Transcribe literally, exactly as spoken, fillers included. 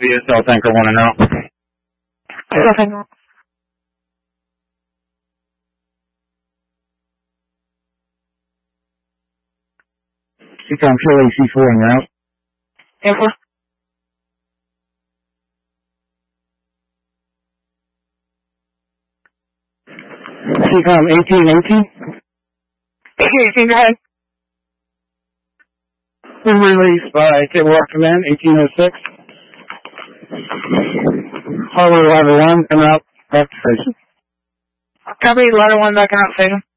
V S L Tanker one and out. Nothing. Seacom Charlie C four en route. Info. Seacom eighteen eighteen. eighteen eighteen, go ahead. Released by Cable Rock Command, eighteen oh six. Harbor Ladder one, en route, back to station. Copy, ladder one back out station.